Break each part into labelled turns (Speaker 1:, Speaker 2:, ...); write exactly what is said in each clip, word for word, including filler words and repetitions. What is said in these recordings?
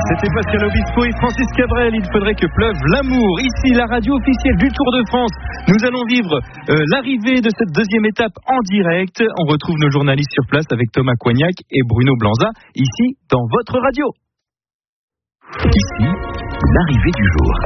Speaker 1: C'était Pascal Obispo et Francis Cabrel. Il faudrait que pleuve l'amour. Ici, la radio officielle du Tour de France. Nous allons vivre euh, l'arrivée de cette deuxième étape en direct. On retrouve nos journalistes sur place avec Thomas Coignac et Bruno Blanza, ici, dans votre radio.
Speaker 2: Ici, l'arrivée du jour.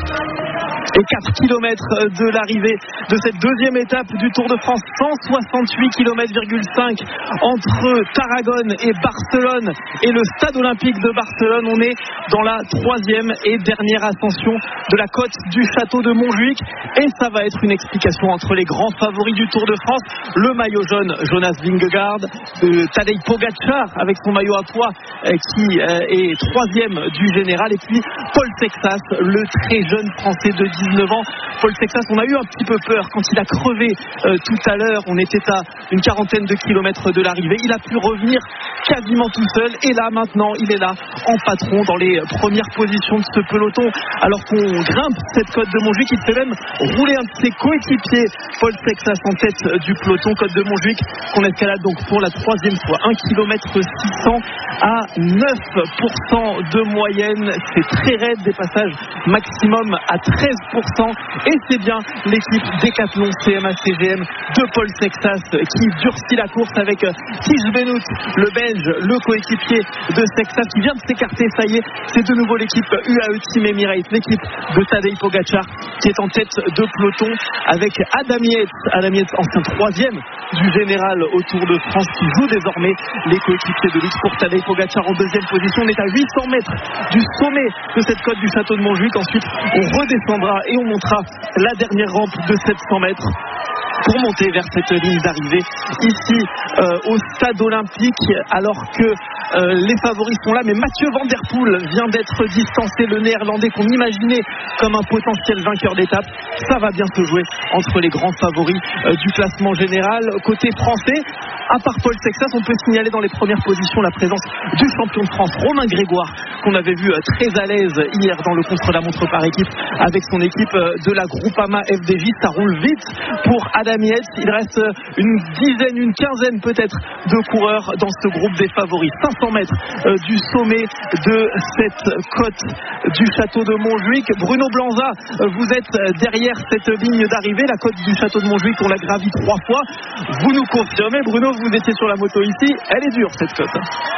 Speaker 1: Et quatre kilomètres de l'arrivée de cette deuxième étape du Tour de France, cent soixante-huit virgule cinq kilomètres entre Tarragone et Barcelone et le stade olympique de Barcelone. On est dans la troisième et dernière ascension de la côte du château de Montjuïc et ça va être une explication entre les grands favoris du Tour de France. Le maillot jaune, Jonas Vingegaard, euh, Tadej Pogačar avec son maillot à pois euh, qui euh, est troisième du général, et puis Paul Sexas, le très jeune français de dix-neuf ans. Paul Sexas, on a eu un petit peu peur quand il a crevé euh, tout à l'heure. On était à une quarantaine de kilomètres de l'arrivée. Il a pu revenir quasiment tout seul et là maintenant il est là en patron dans les premières positions de ce peloton, alors qu'on grimpe cette côte de Montjuïc. Il fait même rouler un de ses coéquipiers, Paul Sexas, en tête du peloton. Côte de Montjuïc qu'on escalade donc pour la troisième fois, un kilomètre six cents à neuf pour cent de moyenne. C'est très raide, des passages maximum à treize pour cent, et c'est bien l'équipe Decathlon C M A C G M de Paul Sexas qui durcit la course avec Tish Benoot, le Belge, le coéquipier de Sexas, qui vient de s'écarter. Ça y est, c'est de nouveau l'équipe U A E Team Emirates, l'équipe de Tadej Pogačar qui est en tête de peloton avec Adam Yates, Adam Yates, ancien troisième du général au Tour de France, qui joue désormais les coéquipiers de lutte pour Tadej Pogačar en deuxième position. On est à huit cents mètres du sommet de cette côte du château de Montjuïc. Ensuite, on redescendra et on montera la dernière rampe de sept cents mètres pour monter vers cette ligne d'arrivée ici euh, au stade olympique, alors que euh, les favoris sont là, mais Mathieu Van Der Poel vient d'être distancé, le néerlandais qu'on imaginait comme un potentiel vainqueur d'étape. Ça va bien se jouer entre les grands favoris euh, du classement général. Côté français, à part Paul Sexas, on peut signaler dans les premières positions la présence du champion de France Romain Grégoire, qu'on avait vu euh, très à l'aise hier dans le contre-la-montre par équipe avec son équipe euh, de la Groupama F D J. Ça roule vite pour Adam Yates. Il reste une dizaine, une quinzaine peut-être de coureurs dans ce groupe des favoris. cinq cents mètres euh, du sommet de cette côte du château de Montjuïc. Bruno Blanza, euh, vous êtes derrière cette ligne d'arrivée. La côte du château de Montjuïc, on l'a gravie trois fois. Vous nous confirmez, Bruno, vous étiez sur la moto ici. Elle est dure, cette côte.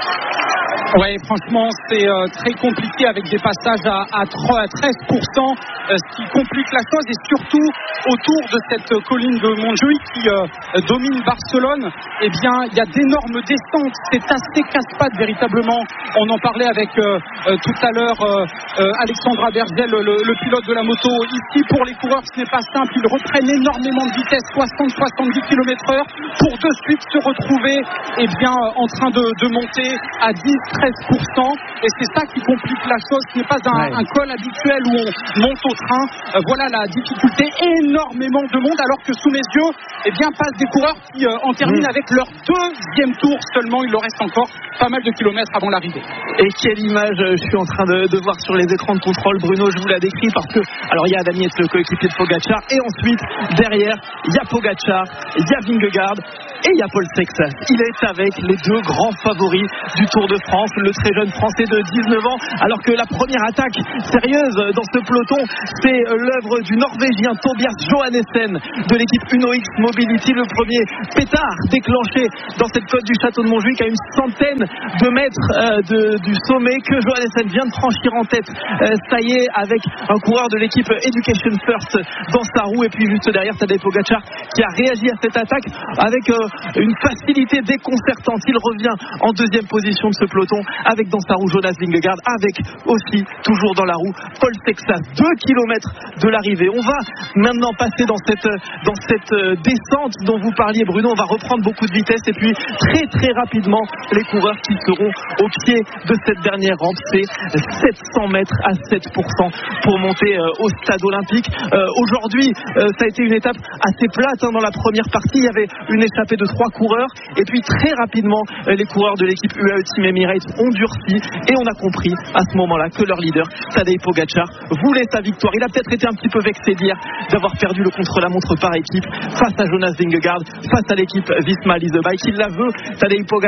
Speaker 3: Ouais, franchement, c'est euh, très compliqué avec des passages à, à treize pour cent, euh, ce qui complique la chose, et surtout autour de cette colline de Montjuïc qui euh, domine Barcelone, eh bien, il y a d'énormes descentes. C'est assez casse-pattes véritablement. On en parlait avec euh, euh, tout à l'heure euh, euh, Alexandra Bergel, le, le pilote de la moto. Ici, pour les coureurs, ce n'est pas simple. Ils reprennent énormément de vitesse, soixante à soixante-dix kilomètres heure, pour de suite se retrouver eh bien, en train de, de monter à dix à treize pour cent, et c'est ça qui complique la chose. Ce n'est pas un, ouais. un col habituel où on monte au train. Euh, voilà la difficulté, énormément de monde, alors que sous mes yeux eh bien, passent des coureurs qui euh, en terminent mmh. avec leur deuxième tour seulement. Il leur reste encore pas mal de kilomètres avant l'arrivée.
Speaker 1: Et quelle image je suis en train de, de voir sur les écrans de contrôle, Bruno, je vous la décris, parce que alors il y a Adam Yates, le coéquipier de Pogačar, et ensuite derrière il y a Pogačar, il y a Vingegaard et il y a Paul Sexas. Il est avec les deux grands favoris du Tour de France, le très jeune français de dix-neuf ans, alors que la première attaque sérieuse dans ce peloton, c'est l'œuvre du Norvégien Tobias Johannessen de l'équipe Uno X Mobility, le premier pétard déclenché dans cette côte du château de Montjuïc à une centaine de mètres euh, de, du sommet, que Johannessen vient de franchir en tête. Euh, ça y est, avec un coureur de l'équipe Education First dans sa roue, et puis juste derrière Tadej Pogačar qui a réagi à cette attaque avec euh, une facilité déconcertante. Il revient en deuxième position de ce peloton avec dans sa roue Jonas Vingegaard, avec aussi toujours dans la roue Paul Sexas. Deux kilomètres de l'arrivée. On va maintenant passer dans cette, dans cette descente dont vous parliez, Bruno. On va reprendre beaucoup de vitesse, et puis très très rapidement les coureurs qui seront au pied de cette dernière rampe. C'est sept cents mètres à sept pour cent pour monter euh, au stade olympique. Euh, aujourd'hui euh, ça a été une étape assez plate hein, dans la première partie. Il y avait une échappée de trois coureurs, et puis très rapidement euh, les coureurs de l'équipe U A E Team Emirates ont durci, et on a compris à ce moment-là que leur leader Tadej Pogačar voulait sa victoire. Il a peut-être été un petit peu vexé d'hier d'avoir perdu le contre-la-montre par équipe face à Jonas Vingegaard, face à l'équipe Visma Lease Bike. Il la veut, Tadej Pogačar, c'est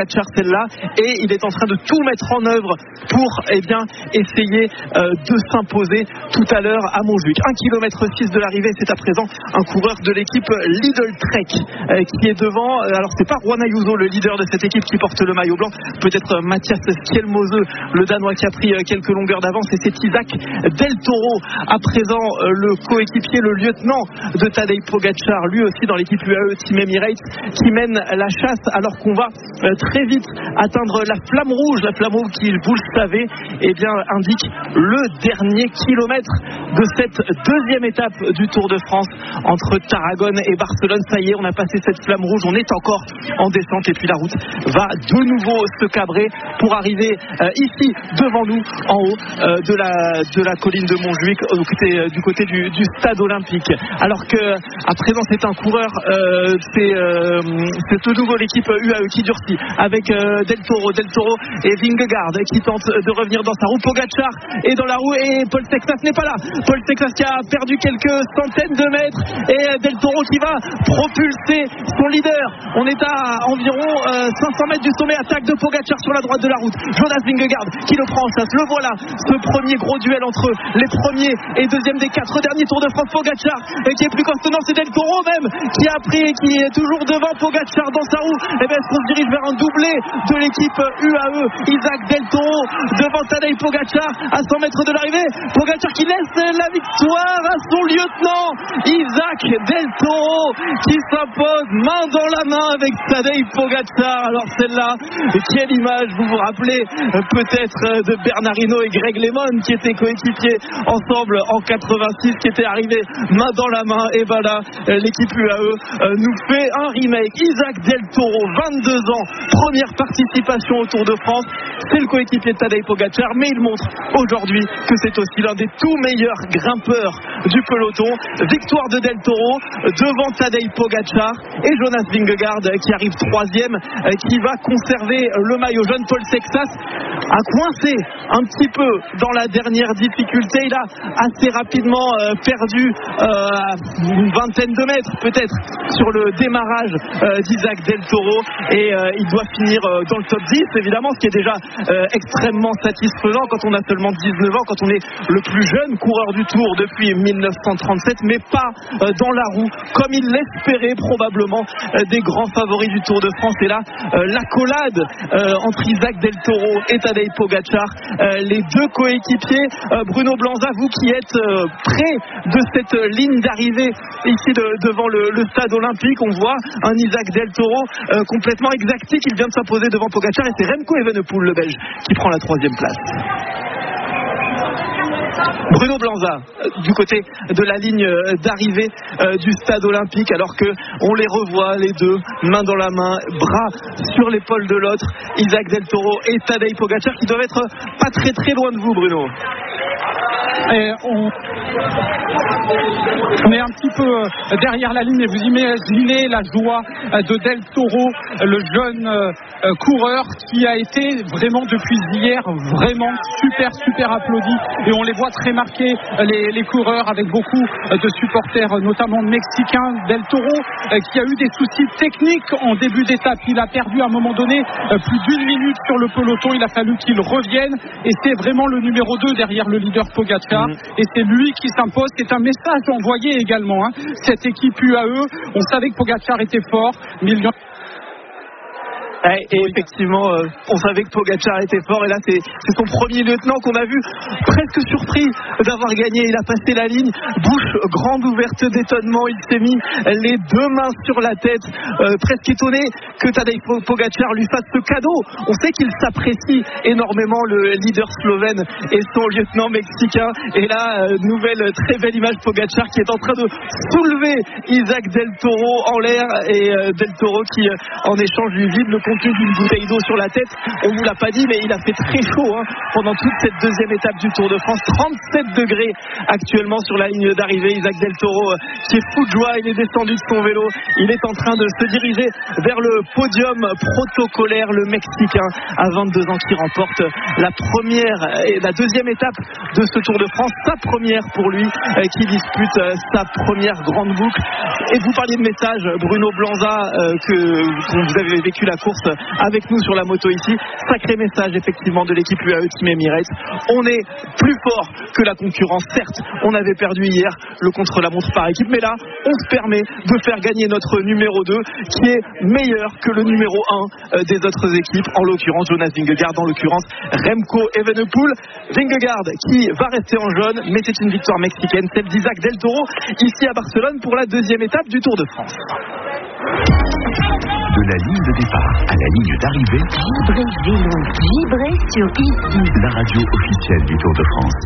Speaker 1: celle-là, et il est en train de tout mettre en œuvre pour eh bien, essayer euh, de s'imposer tout à l'heure à Montjuic. un kilomètre six de l'arrivée, c'est à présent un coureur de l'équipe Lidl Trek euh, qui est devant. Alors c'est pas Juan Ayuso, le leader de cette équipe, qui porte le maillot blanc, peut-être euh, Mathias Skjelmose, le Danois, qui a pris euh, quelques longueurs d'avance, et c'est Isaac Del Toro à présent, euh, le coéquipier, le lieutenant de Tadej Pogačar, lui aussi dans l'équipe U A E Team Emirates, qui mène la chasse, alors qu'on va euh, très vite atteindre la flamme rouge, la flamme rouge qui, vous le savez, eh bien, indique le dernier kilomètre de cette deuxième étape du Tour de France entre Tarragone et Barcelone. Ça y est, on a passé cette flamme rouge, on est encore en descente, et puis la route va de nouveau se cabrer pour arriver euh, ici devant nous en haut euh, de, la, de la colline de Montjuic, au côté, euh, du côté du, du stade olympique. Alors que à présent c'est un coureur, euh, c'est, euh, c'est de nouveau l'équipe U A E qui durcit avec euh, Del Toro, Del Toro et Vingegaard qui tentent de revenir dans sa roue. Pogačar est dans la roue et Paul Sexas n'est pas là. Paul Sexas qui a perdu quelques centaines de mètres, et Del Toro qui va propulser son leader. On est à environ euh, cinq cents mètres du sommet. Attaque de Pogačar sur la droite de la route. Jonas Vingegaard qui le prend en chasse. Le voilà, ce premier gros duel entre les premiers et deuxièmes des quatre derniers Tours de France. Pogačar euh, qui est plus constant, c'est Del Toro même qui a pris, qui est toujours devant Pogačar dans sa roue. Et bien est-ce qu'on se dirige vers un doublé de l'équipe U A E? Isaac Del Toro devant Tadej Pogačar à cent mètres de l'arrivée. Pogačar qui laisse la victoire à son lieutenant Isaac Del Toro qui s'impose main dans la main avec Tadej Pogačar. Alors celle-là, quelle image, vous vous rappelez peut-être de Bernard Hinault et Greg LeMond qui étaient coéquipiers ensemble en quatre-vingt-six, qui étaient arrivés main dans la main. Et ben là, l'équipe U A E nous fait un remake. Isaac Del Toro, vingt-deux ans, première participation au Tour de France, c'est le coéquipier de Tadej Pogačar, mais il montre aujourd'hui que c'est aussi l'un des tout meilleurs grimpeurs du peloton. Victoire de Del Toro devant Tadej Pogačar et Jonas Vingegaard qui arrive troisième, qui va conserver le maillot jaune. Paul Sexas a coincé un petit peu dans la dernière difficulté. Il a assez rapidement euh, perdu euh, une vingtaine de mètres peut-être sur le démarrage euh, d'Isaac Del Toro, et euh, il doit finir euh, dans le top dix évidemment, ce qui est déjà euh, extrêmement satisfaisant quand on a seulement dix-neuf ans, quand on est le plus jeune coureur du Tour depuis mille neuf cent trente-sept, mais pas euh, dans la roue comme il l'espérait probablement euh, des grands favoris du Tour de France. Et là euh, l'accolade euh, entre Isaac Del Toro et Tadej Pogačar, euh, les deux coéquipiers. euh, Bruno Blanza, vous qui êtes euh, près de cette ligne d'arrivée ici de, devant le, le stade olympique, on voit un Isaac Del Toro euh, complètement exactique. Il vient de s'imposer devant Pogačar, et c'est Remco Evenepoel, le Belge, qui prend la troisième place. Bruno Blanza du côté de la ligne d'arrivée euh, du stade olympique, alors que on les revoit les deux main dans la main, bras sur l'épaule de l'autre, Isaac Del Toro et Tadej Pogačar, qui doivent être pas très très loin de vous, Bruno.
Speaker 3: Et on... on est un petit peu derrière la ligne, et vous imaginez la joie de Del Toro, le jeune coureur qui a été vraiment depuis hier vraiment super super applaudi, et on les voit très marqués, les, les coureurs, avec beaucoup de supporters notamment mexicains. Del Toro qui a eu des soucis techniques en début d'étape, il a perdu à un moment donné plus d'une minute sur le peloton, il a fallu qu'il revienne, et c'est vraiment le numéro deux derrière le leader Pogačar, mmh. et c'est lui qui s'impose. C'est un message envoyé également, hein. Cette équipe U A E, on savait que Pogačar était fort, mais il y en...
Speaker 1: Et, et effectivement, euh, on savait que Pogačar était fort, et là c'est, c'est son premier lieutenant qu'on a vu presque surpris d'avoir gagné. Il a passé la ligne, bouche grande ouverte d'étonnement, il s'est mis les deux mains sur la tête, euh, presque étonné que Tadej Pogačar lui fasse ce cadeau. On sait qu'il s'apprécie énormément, le leader slovène et son lieutenant mexicain, et là euh, nouvelle très belle image, Pogačar qui est en train de soulever Isaac Del Toro en l'air, et euh, Del Toro qui euh, en échange lui vide le contenu d'une bouteille d'eau sur la tête. On vous l'a pas dit, mais il a fait très chaud hein, pendant toute cette deuxième étape du Tour de France. trente-sept degrés actuellement sur la ligne d'arrivée. Isaac Del Toro euh, qui est fou de joie, il est descendu de son vélo, il est en train de se diriger vers le podium protocolaire, le Mexicain à vingt-deux ans qui remporte la première et la deuxième étape de ce Tour de France, sa première pour lui, euh, qui dispute euh, sa première grande boucle. Et vous parliez de message, Bruno Blanza, euh, que quand vous avez vécu la course course avec nous sur la moto ici. Sacré message effectivement de l'équipe U A E Team Emirates. On est plus fort que la concurrence. Certes, on avait perdu hier le contre-la-montre par équipe, mais là, on se permet de faire gagner notre numéro deux qui est meilleur que le numéro un des autres équipes, en l'occurrence Jonas Vingegaard, en l'occurrence Remco Evenepoel. Vingegaard qui va rester en jaune, mais c'est une victoire mexicaine, celle d'Isaac Del Toro, ici à Barcelone pour la deuxième étape du Tour de France.
Speaker 2: De la ligne de départ à la ligne d'arrivée,
Speaker 4: Vibrez vélo, vibrez sur Ici,
Speaker 2: la radio officielle du Tour de France.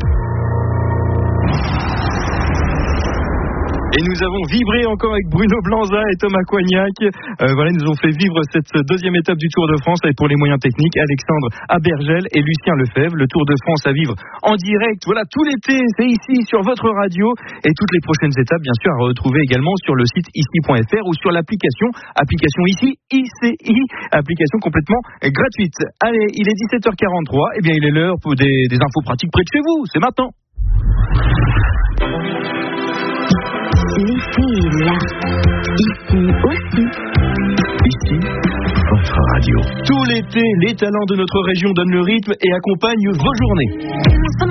Speaker 5: Et nous avons vibré encore avec Bruno Blanza et Thomas Coignac. Euh, voilà, ils nous ont fait vivre cette deuxième étape du Tour de France avec pour les moyens techniques Alexandre Abergel et Lucien Lefebvre. Le Tour de France à vivre en direct. Voilà, tout l'été, c'est ici sur votre radio. Et toutes les prochaines étapes, bien sûr, à retrouver également sur le site ici point f r ou sur l'application, application ici, I C I, application complètement gratuite. Allez, il est dix-sept heures quarante-trois. Eh bien, il est l'heure pour des, des infos pratiques près de chez vous. C'est maintenant.
Speaker 4: l'été est là, ici aussi.
Speaker 2: Ici, votre radio.
Speaker 5: Tout l'été, les talents de notre région donnent le rythme et accompagnent vos journées.